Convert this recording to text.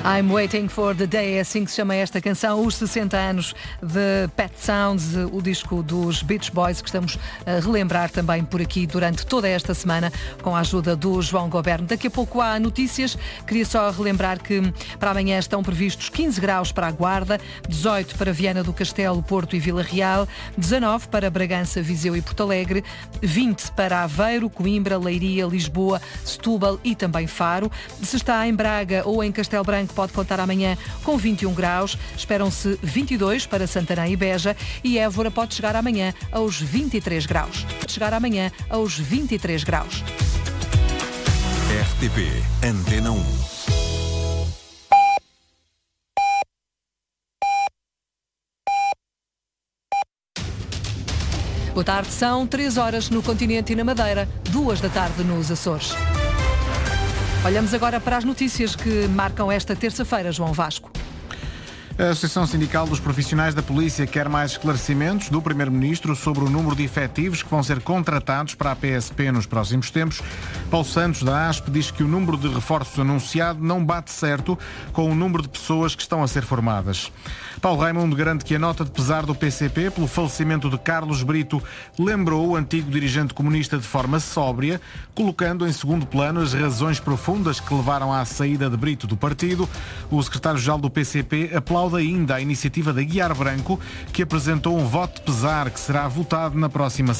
I'm Waiting for the Day, é assim que se chama esta canção, os 60 anos de Pet Sounds, o disco dos Beach Boys, que estamos a relembrar também por aqui durante toda esta semana, com a ajuda do João Goberno. Daqui a pouco há notícias, queria só relembrar que para amanhã estão previstos 15 graus para a Guarda, 18 para Viana do Castelo, Porto e Vila Real, 19 para Bragança, Viseu e Porto Alegre, 20 para Aveiro, Coimbra, Leiria, Lisboa, Setúbal e também Faro. Se está em Braga ou em Castelo Branco, pode contar amanhã com 21 graus. Esperam-se 22 para Santarém e Beja e Évora pode chegar amanhã aos 23 graus. RTP Antena 1. Boa tarde, são 3 horas no continente e na Madeira, 2 da tarde nos Açores. Olhamos agora para as notícias que marcam esta terça-feira, João Vasco. A Associação Sindical dos Profissionais da Polícia quer mais esclarecimentos do Primeiro-Ministro sobre o número de efetivos que vão ser contratados para a PSP nos próximos tempos. Paulo Santos, da ASP, diz que o número de reforços anunciado não bate certo com o número de pessoas que estão a ser formadas. Paulo Raimundo garante que a nota de pesar do PCP pelo falecimento de Carlos Brito lembrou o antigo dirigente comunista de forma sóbria, colocando em segundo plano as razões profundas que levaram à saída de Brito do partido. O secretário-geral do PCP aplaude ainda a iniciativa da Guiar Branco, que apresentou um voto de pesar que será votado na próxima semana.